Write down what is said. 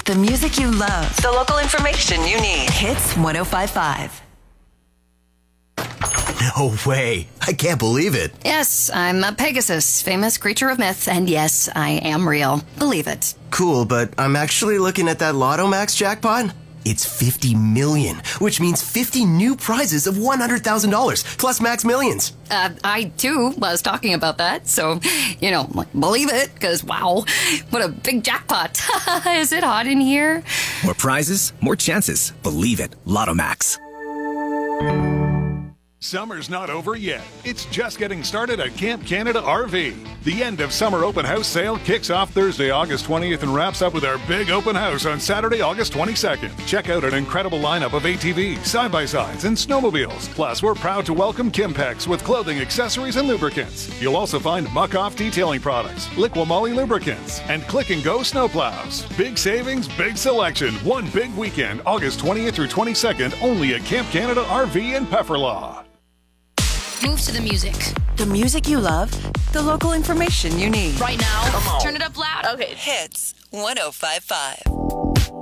The music you love. The local information you need. Hits 105.5. No way. I can't believe it. Yes, I'm a Pegasus, famous creature of myth, and yes, I am real. Believe it. Cool, but I'm actually looking at that Lotto Max jackpot. It's 50 million, which means 50 new prizes of $100,000 plus max millions. I too was talking about that, so, believe it, because wow, what a big jackpot. Is it hot in here? More prizes, more chances. Believe it. Lotto Max. Summer's not over yet. It's just getting started at Camp Canada RV. The end of summer open house sale kicks off Thursday, August 20th and wraps up with our big open house on Saturday, August 22nd. Check out an incredible lineup of ATVs, side-by-sides, and snowmobiles. Plus, we're proud to welcome Kimpex with clothing, accessories, and lubricants. You'll also find Muck-Off detailing products, Liqui-Moly lubricants, and Click and Go snowplows. Big savings, big selection. One big weekend, August 20th through 22nd, only at Camp Canada RV in Pefferlaw. Move to the music. The music you love. The local information you need. Right now. Turn it up loud. Okay. Hits 105.5.